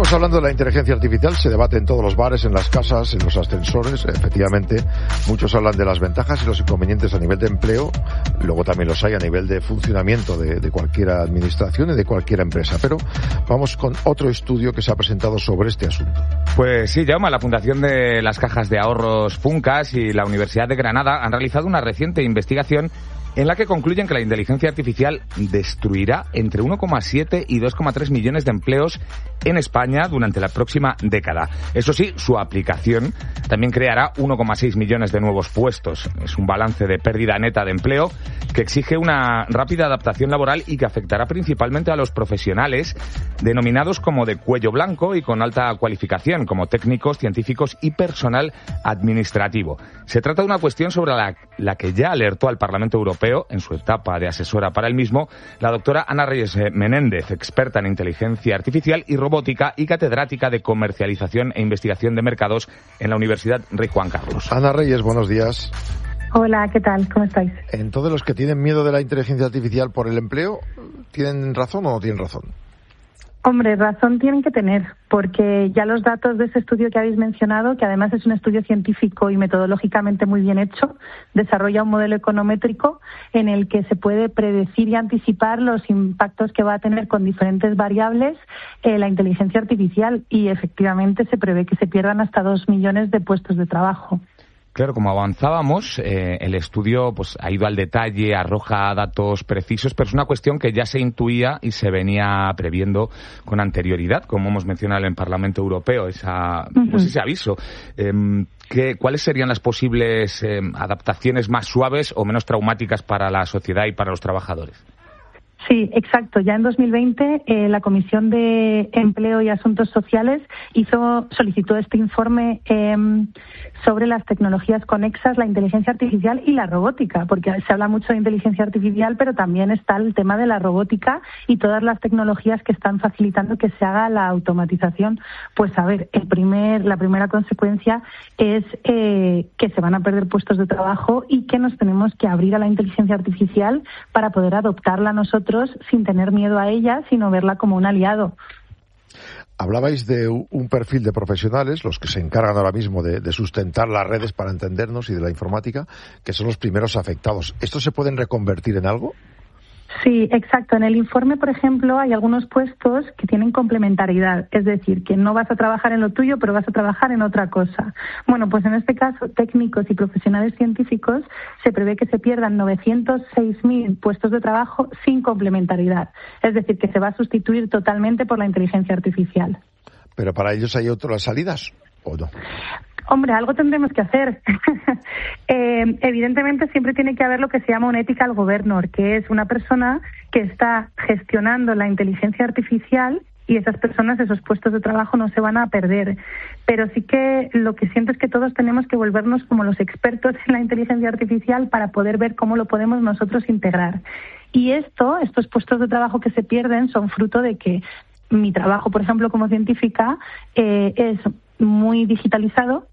Seguimos hablando de la inteligencia artificial. Se debate en todos los bares, en las casas, en los ascensores. Efectivamente, muchos hablan de las ventajas y los inconvenientes a nivel de empleo. Luego también los hay a nivel de funcionamiento de cualquier administración y de cualquier empresa. Pero vamos con otro estudio que se ha presentado sobre este asunto. Pues sí, Jaume, la Fundación de las Cajas de Ahorros Funcas y la Universidad de Granada han realizado una reciente investigación en la que concluyen que la inteligencia artificial destruirá entre 1,7 y 2,3 millones de empleos en España durante la próxima década. Eso sí, su aplicación también creará 1,6 millones de nuevos puestos. Es un balance de pérdida neta de empleo que exige una rápida adaptación laboral y que afectará principalmente a los profesionales denominados como de cuello blanco y con alta cualificación, como técnicos, científicos y personal administrativo. Se trata de una cuestión sobre la que ya alertó al Parlamento Europeo en su etapa de asesora para el mismo, la doctora Ana Reyes Menéndez, experta en inteligencia artificial y robótica y catedrática de comercialización e investigación de mercados en la Universidad Rey Juan Carlos. Ana Reyes, buenos días. Hola, ¿qué tal? ¿Cómo estáis? Entonces, los que tienen miedo de la inteligencia artificial por el empleo, ¿tienen razón o no tienen razón? Hombre, razón tienen que tener, porque ya los datos de ese estudio que habéis mencionado, que además es un estudio científico y metodológicamente muy bien hecho, desarrolla un modelo econométrico en el que se puede predecir y anticipar los impactos que va a tener con diferentes variables la inteligencia artificial, y efectivamente se prevé que se pierdan hasta 2 millones de puestos de trabajo. Claro, como avanzábamos, el estudio pues ha ido al detalle, arroja datos precisos, pero es una cuestión que ya se intuía y se venía previendo con anterioridad, como hemos mencionado en el Parlamento Europeo, ese aviso. ¿Cuáles serían las posibles adaptaciones más suaves o menos traumáticas para la sociedad y para los trabajadores? Sí, exacto. Ya en 2020 la Comisión de Empleo y Asuntos Sociales solicitó este informe sobre las tecnologías conexas, la inteligencia artificial y la robótica, porque se habla mucho de inteligencia artificial, pero también está el tema de la robótica y todas las tecnologías que están facilitando que se haga la automatización. Pues a ver, la primera consecuencia es que se van a perder puestos de trabajo y que nos tenemos que abrir a la inteligencia artificial para poder adoptarla nosotros sin tener miedo a ella, sino verla como un aliado. Hablabais de un perfil de profesionales, los que se encargan ahora mismo de sustentar las redes para entendernos y de la informática, que son los primeros afectados. ¿Estos se pueden reconvertir en algo? Sí, exacto. En el informe, por ejemplo, hay algunos puestos que tienen complementariedad, es decir, que no vas a trabajar en lo tuyo, pero vas a trabajar en otra cosa. Bueno, pues en este caso, técnicos y profesionales científicos se prevé que se pierdan 906.000 puestos de trabajo sin complementariedad, es decir, que se va a sustituir totalmente por la inteligencia artificial. ¿Pero para ellos hay otras salidas o no? Hombre, algo tendremos que hacer. Evidentemente siempre tiene que haber lo que se llama un ethical governor, que es una persona que está gestionando la inteligencia artificial, y esas personas, esos puestos de trabajo no se van a perder. Pero sí que lo que siento es que todos tenemos que volvernos como los expertos en la inteligencia artificial para poder ver cómo lo podemos nosotros integrar. Y estos puestos de trabajo que se pierden son fruto de que mi trabajo, por ejemplo, como científica, es muy digitalizado,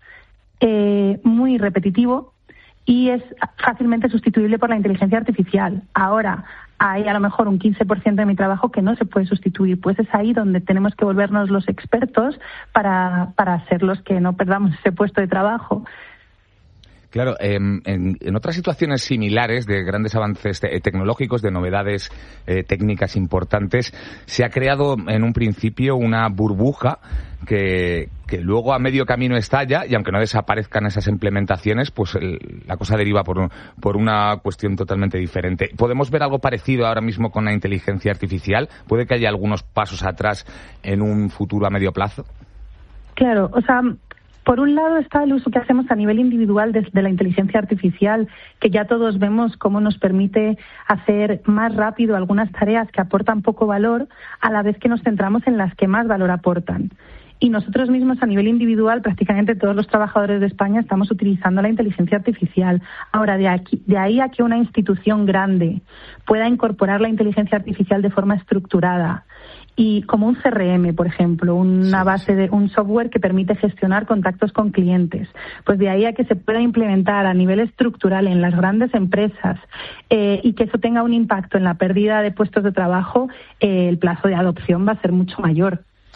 muy repetitivo y es fácilmente sustituible por la inteligencia artificial. Ahora, hay a lo mejor un 15% de mi trabajo que no se puede sustituir. Pues es ahí donde tenemos que volvernos los expertos para ser los que no perdamos ese puesto de trabajo. Claro, en otras situaciones similares de grandes avances tecnológicos, de novedades técnicas importantes, se ha creado en un principio una burbuja que luego a medio camino estalla, y aunque no desaparezcan esas implementaciones, pues la cosa deriva por una cuestión totalmente diferente. ¿Podemos ver algo parecido ahora mismo con la inteligencia artificial? ¿Puede que haya algunos pasos atrás en un futuro a medio plazo? Claro, o sea, por un lado está el uso que hacemos a nivel individual de la inteligencia artificial, que ya todos vemos cómo nos permite hacer más rápido algunas tareas que aportan poco valor, a la vez que nos centramos en las que más valor aportan. Y nosotros mismos a nivel individual, prácticamente todos los trabajadores de España estamos utilizando la inteligencia artificial. Ahora, de ahí a que una institución grande pueda incorporar la inteligencia artificial de forma estructurada, y como un CRM, por ejemplo, una base de un software que permite gestionar contactos con clientes, pues de ahí a que se pueda implementar a nivel estructural en las grandes empresas y que eso tenga un impacto en la pérdida de puestos de trabajo, el plazo de adopción va a ser mucho mayor.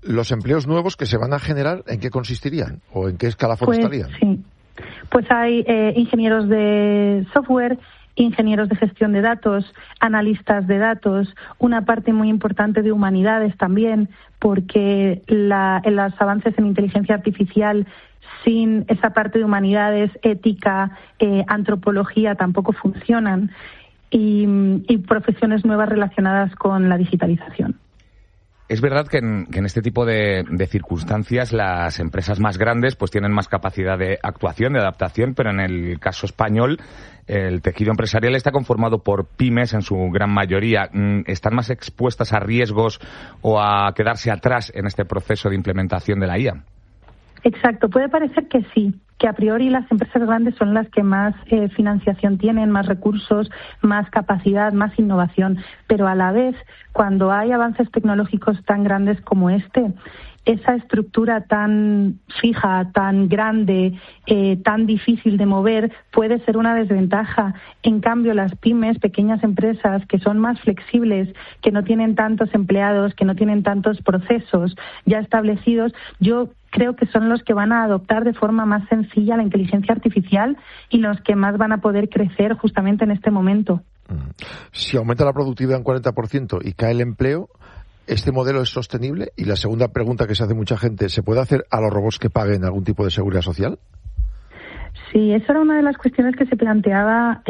¿Los empleos nuevos que se van a generar, en qué consistirían? ¿O en qué escalafón estarían? Sí. Pues hay ingenieros de software, ingenieros de gestión de datos, analistas de datos, una parte muy importante de humanidades también, porque los avances en inteligencia artificial sin esa parte de humanidades, ética, antropología tampoco funcionan, y profesiones nuevas relacionadas con la digitalización. Es verdad que en este tipo de circunstancias las empresas más grandes pues tienen más capacidad de actuación, de adaptación, pero en el caso español el tejido empresarial está conformado por pymes en su gran mayoría. ¿Están más expuestas a riesgos o a quedarse atrás en este proceso de implementación de la IA? Exacto, puede parecer que sí, que a priori las empresas grandes son las que más financiación tienen, más recursos, más capacidad, más innovación, pero a la vez, cuando hay avances tecnológicos tan grandes como esa estructura tan fija, tan grande, tan difícil de mover, puede ser una desventaja. En cambio, las pymes, pequeñas empresas que son más flexibles, que no tienen tantos empleados, que no tienen tantos procesos ya establecidos, yo creo que son los que van a adoptar de forma más sencilla la inteligencia artificial y los que más van a poder crecer justamente en este momento. Si aumenta la productividad un 40% y cae el empleo, ¿este modelo es sostenible? Y la segunda pregunta que se hace mucha gente, ¿se puede hacer a los robots que paguen algún tipo de seguridad social? Sí, eso era una de las cuestiones que se planteaba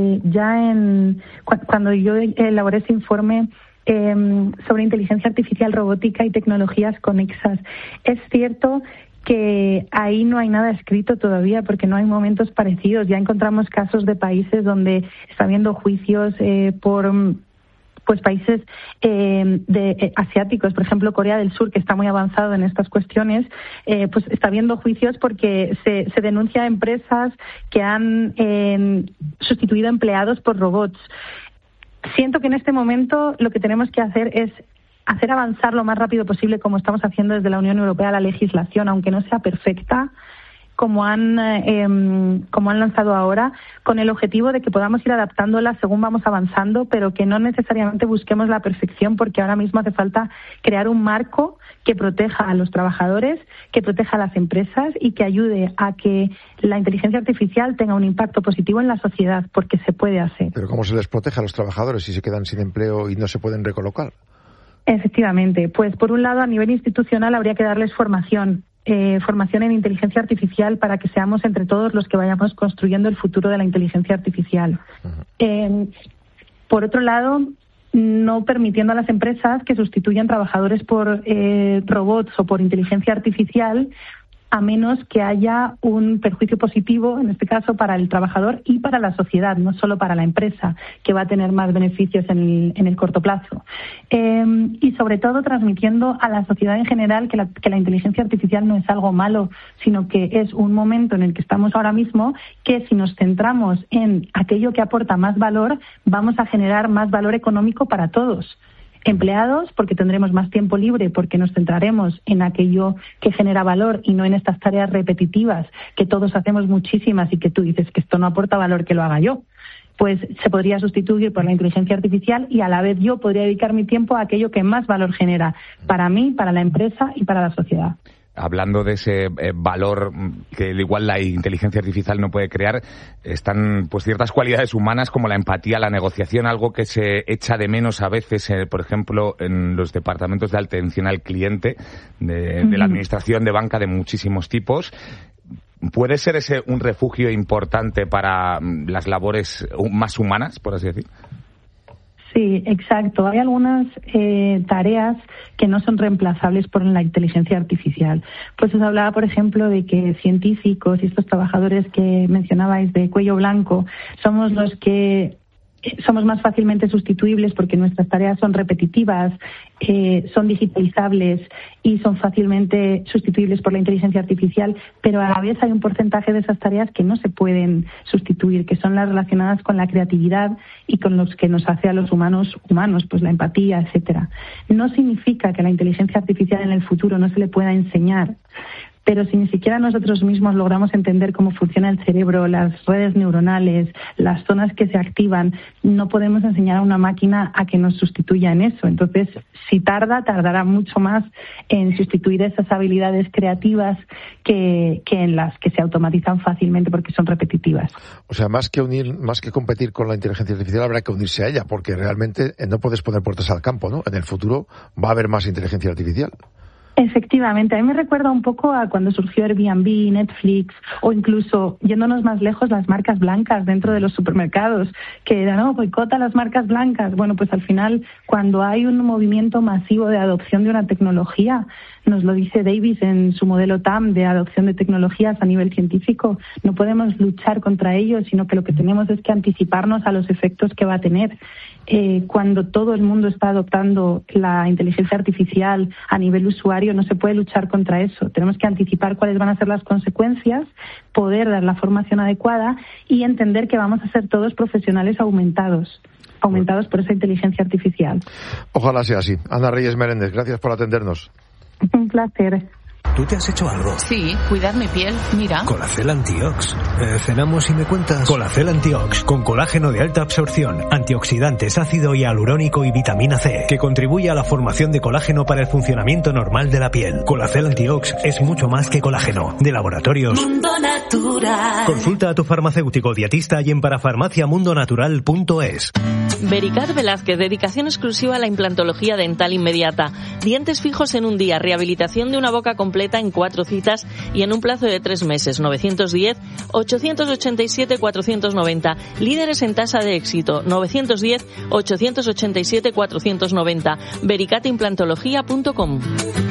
cuando yo elaboré ese informe sobre inteligencia artificial, robótica y tecnologías conexas. Es cierto que ahí no hay nada escrito todavía porque no hay momentos parecidos. Ya encontramos casos de países donde está habiendo juicios por países asiáticos, por ejemplo Corea del Sur, que está muy avanzado en estas cuestiones, pues está habiendo juicios porque se denuncia a empresas que han sustituido empleados por robots. Siento que en este momento lo que tenemos que hacer es hacer avanzar lo más rápido posible, como estamos haciendo desde la Unión Europea, la legislación, aunque no sea perfecta, como han lanzado ahora, con el objetivo de que podamos ir adaptándola según vamos avanzando, pero que no necesariamente busquemos la perfección, porque ahora mismo hace falta crear un marco que proteja a los trabajadores, que proteja a las empresas y que ayude a que la inteligencia artificial tenga un impacto positivo en la sociedad, porque se puede hacer. ¿Pero cómo se les protege a los trabajadores si se quedan sin empleo y no se pueden recolocar? Efectivamente, pues por un lado a nivel institucional habría que darles formación en inteligencia artificial para que seamos entre todos los que vayamos construyendo el futuro de la inteligencia artificial. Por otro lado, no permitiendo a las empresas que sustituyan trabajadores por robots o por inteligencia artificial, a menos que haya un perjuicio positivo, en este caso para el trabajador y para la sociedad, no solo para la empresa, que va a tener más beneficios en el corto plazo. Y sobre todo transmitiendo a la sociedad en general que la inteligencia artificial no es algo malo, sino que es un momento en el que estamos ahora mismo, que si nos centramos en aquello que aporta más valor, vamos a generar más valor económico para todos. Empleados, porque tendremos más tiempo libre, porque nos centraremos en aquello que genera valor y no en estas tareas repetitivas que todos hacemos muchísimas y que tú dices que esto no aporta valor, que lo haga yo. Pues se podría sustituir por la inteligencia artificial y a la vez yo podría dedicar mi tiempo a aquello que más valor genera para mí, para la empresa y para la sociedad. Hablando de ese valor que igual la inteligencia artificial no puede crear, están pues ciertas cualidades humanas como la empatía, la negociación, algo que se echa de menos a veces, por ejemplo, en los departamentos de atención al cliente de la administración de banca de muchísimos tipos. ¿Puede ser ese un refugio importante para las labores más humanas, por así decir? Sí, exacto. Hay algunas tareas que no son reemplazables por la inteligencia artificial. Pues os hablaba, por ejemplo, de que científicos y estos trabajadores que mencionabais de cuello blanco somos los que somos más fácilmente sustituibles porque nuestras tareas son repetitivas, son digitalizables y son fácilmente sustituibles por la inteligencia artificial, pero a la vez hay un porcentaje de esas tareas que no se pueden sustituir, que son las relacionadas con la creatividad y con los que nos hace a los humanos, pues la empatía, etcétera. No significa que la inteligencia artificial en el futuro no se le pueda enseñar, pero si ni siquiera nosotros mismos logramos entender cómo funciona el cerebro, las redes neuronales, las zonas que se activan, no podemos enseñar a una máquina a que nos sustituya en eso. Entonces, si tardará mucho más en sustituir esas habilidades creativas que en las que se automatizan fácilmente porque son repetitivas. O sea, más que competir con la inteligencia artificial, habrá que unirse a ella, porque realmente no puedes poner puertas al campo, ¿no? En el futuro va a haber más inteligencia artificial. Efectivamente, a mí me recuerda un poco a cuando surgió Airbnb, Netflix o incluso, yéndonos más lejos, las marcas blancas dentro de los supermercados, que eran, boicota las marcas blancas. Bueno, pues al final, cuando hay un movimiento masivo de adopción de una tecnología, nos lo dice Davis en su modelo TAM de adopción de tecnologías a nivel científico, no podemos luchar contra ello, sino que lo que tenemos es que anticiparnos a los efectos que va a tener. Cuando todo el mundo está adoptando la inteligencia artificial a nivel usuario, no se puede luchar contra eso. Tenemos que anticipar cuáles van a ser las consecuencias, poder dar la formación adecuada y entender que vamos a ser todos profesionales aumentados por esa inteligencia artificial. Ojalá sea así. Ana Reyes Meréndez, gracias por atendernos. Un placer. ¿Tú te has hecho algo? Sí, cuidar mi piel, mira. Colacel Antiox. Cenamos y me cuentas. Colacel Antiox, con colágeno de alta absorción, antioxidantes, ácido hialurónico y vitamina C, que contribuye a la formación de colágeno para el funcionamiento normal de la piel. Colacel Antiox es mucho más que colágeno. De Laboratorios Mundo Natural. Consulta a tu farmacéutico dietista y en parafarmaciamundonatural.es. Vericat Velázquez, dedicación exclusiva a la implantología dental inmediata. Dientes fijos en un día, rehabilitación de una boca completa en 4 citas y en un plazo de 3 meses. 910-887-490. Líderes en tasa de éxito. 910-887-490. vericatimplantología.com.